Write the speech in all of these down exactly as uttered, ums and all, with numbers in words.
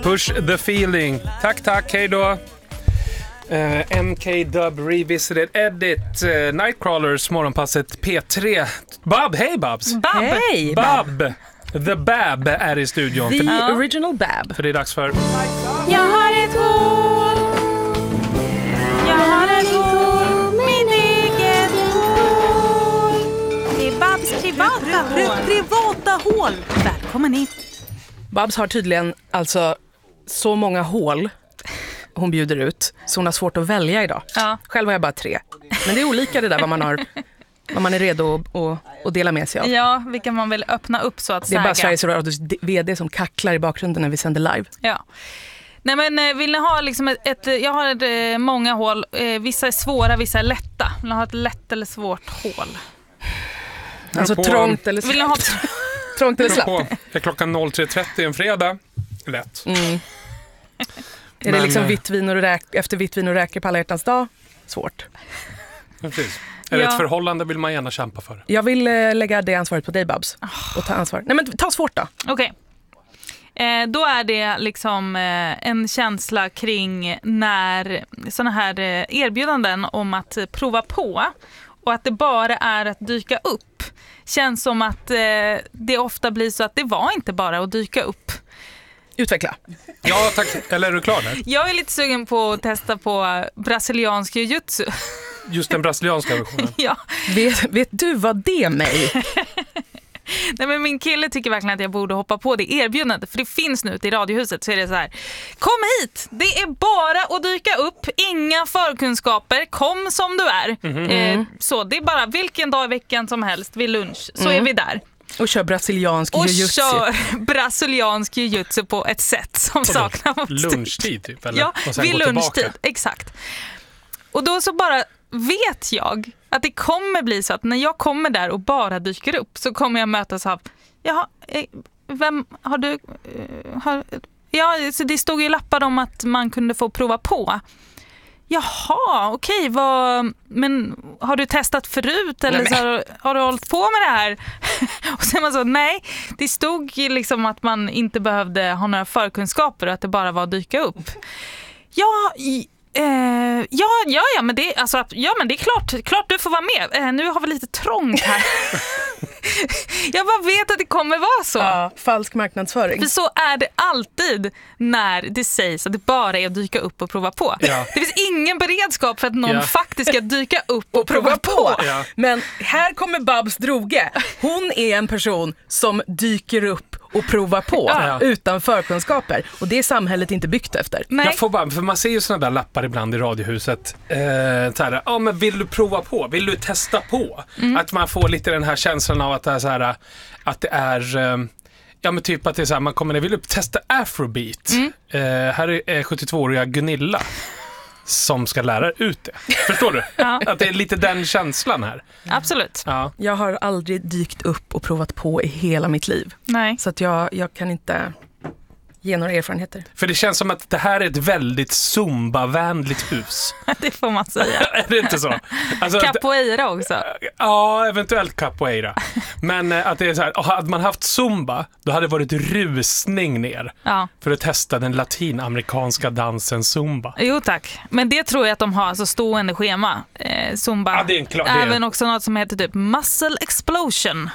Push the feeling. Tack, tack, hej då. Uh, M K Dub Revisited Edit, uh, Nightcrawlers, morgonpasset P tre. Bab, hej Babs! Bab! Hej! Bab! The Bab är i studion. The för, original Bab. för det är dags för... Jag har ett hål. Jag har ett hål. Min eget hål. Det är Babs privata hål. Privata hål. Välkommen in. Babs har tydligen alltså så många hål hon bjuder ut så hon har svårt att välja idag. Ja. Själv har jag bara tre. Men det är olika det där vad man har, vad man är redo att, att, att dela med sig av. Ja, vilka man vill öppna upp så att Det säga. är bara Sveriges Radios vd som kacklar i bakgrunden när vi sänder live. Ja. Nej, men vill ni ha liksom ett, ett jag har ett, många hål. Vissa är svåra, vissa är lätta. Vill ni ha ett lätt eller svårt hål? Alltså på, trångt eller Vill ni ha trångt eller slapp. på, är klockan tre trettio en fredag. Lätt. Mm. Är Men, det liksom eh, vitt vin och räk, efter vitt vin och räker på alla hjärtans dag? Svårt. Precis. Är det Ja. ett förhållande vill man gärna kämpa för. Jag vill eh, lägga det ansvaret på dig, Babs. Och ta ansvar. Nej, men ta svårt då. Okej. Eh, då är det liksom eh, en känsla kring när såna här eh, erbjudanden om att eh, prova på och att det bara är att dyka upp. Känns som att eh, det ofta blir så att det var inte bara att dyka upp. Utveckla. Ja, tack. Eller är du klar där? Jag är lite sugen på att testa på brasiliansk jiu-jitsu. Just den brasilianska versionen. Ja. Vet, vet du vad det mig? Nej, men min kille tycker verkligen att jag borde hoppa på det erbjudandet. För det finns nu i Radiohuset så är det så här: kom hit, det är bara att dyka upp, inga förkunskaper, kom som du är. Mm-hmm. eh, Så det är bara vilken dag i veckan som helst vid lunch så Mm. är vi där. Och kör brasiliansk Och jiu-jitsu. kör brasiliansk jiu-jitsu på ett sätt som saknar motstycke. Lunchtid typ? Eller? Ja, och sen vid gå lunchtid, tillbaka. exakt. Och då så bara vet jag att det kommer bli så att när jag kommer där och bara dyker upp så kommer jag mötas av, jaha, eh, vem har du, eh, har, ja, så det stod ju lappar om att man kunde få prova på. Jaha, okej, vad, men har du testat förut eller Nej, så har, har du hållit på med det här? Och så är man så, nej, det stod ju liksom att man inte behövde ha några förkunskaper och att det bara var att dyka upp. Ja, i, eh, ja, ja, ja, men det, alltså, ja, men det är klart, klart du får vara med. Eh, nu har vi lite trångt här. Jag bara vet att det kommer vara så. Ja, falsk marknadsföring. För så är det alltid när det sägs att det bara är att dyka upp och prova på. Ja. Det finns ingen beredskap för att någon Ja. faktiskt ska dyka upp och, Och prova på. Ja. Men här kommer Babs droge. Hon är en person som dyker upp och provar på Ja. utan förkunskaper. Och det är samhället inte byggt efter. Nej. Jag får bara, för man ser ju såna där lappar ibland i Radiohuset. Eh, så här, ja, men vill du prova på? Vill du testa på? Mm. Att man får lite den här känslan av att det är så här, att det är, eh, ja men typ att det är så här, man kommer ner, vill du testa Afrobeat? Mm. Eh, här är eh, sjuttiotvååriga Gunilla som ska lära ut det. Förstår du? Ja. Att det är lite den känslan här. Absolut. Ja. Jag har aldrig dykt upp och provat på i hela mitt liv. Nej. Så att jag, jag kan inte ge några erfarenheter. För det känns som att det här är ett väldigt Zumba-vänligt hus. Det får man säga. Är det inte så? Alltså, Capoeira också. ja, eventuellt capoeira. Men eh, att det är så här, hade man haft Zumba, då hade det varit rusning ner Ja. för att testa den latinamerikanska dansen Zumba. Jo tack. Men det tror jag att de har så stående schema. Eh, Zumba. Ja, det är en klar- det är- Även också något som heter typ muscle explosion.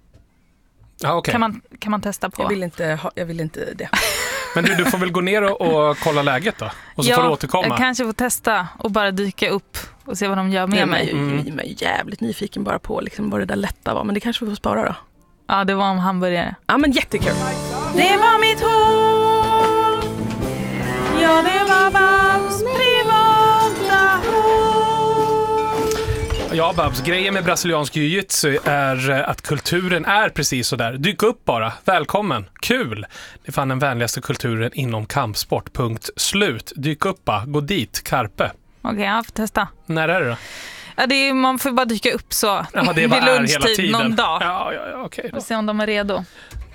Ja, okej. Kan man, kan man testa på. Jag vill inte, ha, jag vill inte det. Men du, du får väl gå ner och, och kolla läget då. Och så ja, får du återkomma. jag kanske får testa och bara dyka upp och se vad de gör med Jag mig. är mm. är jävligt nyfiken bara på liksom vad det där lätta var. Men det kanske vi får spara då. Ja, det var om hamburgare. Ja, men jättekul. Det var mitt hål. Ja, det var Babs privata hål. Ja, Babs, grejen med brasiliansk jiu-jitsu är eh, att kulturen är precis så där. Dyk upp bara. Välkommen. Kul. Det fann den vänligaste kulturen inom kampsport. Punkt slut. Dyk upp bara. Gå dit. Carpe. Okej, jag får testa. När är det då? Ja, det är, man får bara dyka upp så Jaha, det vid bara är hela lunchtid tiden. någon dag. Ja, ja, ja, okej då. Och se om de är redo.